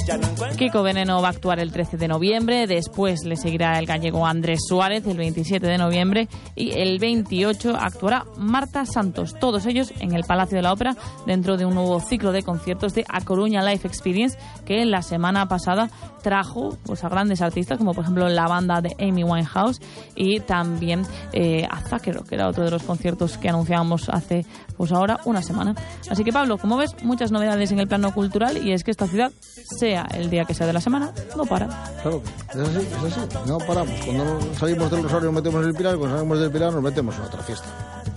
Kiko Veneno va a actuar el 13 de noviembre, después le seguirá el gallego Andrés Suárez el 27 de noviembre y el 28 actuará Marta Santos, todos ellos en el Palacio de la Ópera dentro de un nuevo ciclo de conciertos de A Coruña Life Experience que la semana pasada trajo pues, a grandes artistas como por ejemplo la banda de Amy Winehouse y también a Záquero, que era otro de los conciertos que anunciábamos hace pues ahora una semana. Así que Pablo, como ves, muchas novedades en el plano cultural y es que esta ciudad, sea el día que sea de la semana, no para. Claro, es así, no paramos. Cuando salimos del Rosario nos metemos en el Pilar, cuando salimos del Pilar nos metemos en otra fiesta.